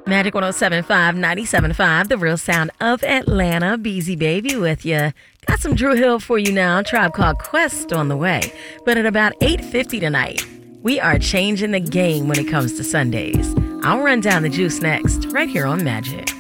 Magic 107.5, 97.5, the real sound of Atlanta. Beezy Baby with you. Got some Drew Hill for you now. Tribe Called Quest on the way. But at about 8:50 tonight, we are changing the game when it comes to Sundays. I'll run down the juice next, right here on Magic.